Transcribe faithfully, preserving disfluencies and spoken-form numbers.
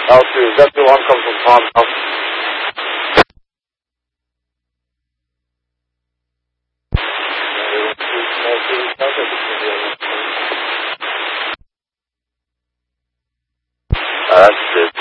L two, Zephyr one comes from Palm South. Uh, that's it.